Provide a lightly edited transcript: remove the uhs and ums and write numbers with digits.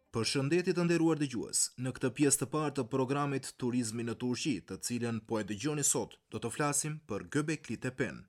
Përshëndetje të nderuar dëgjues. Në këtë pjesë të parë të programit Turizmi në Turqi, të cilën po e dëgjoni sot, do të flasim për Göbekli Tepen,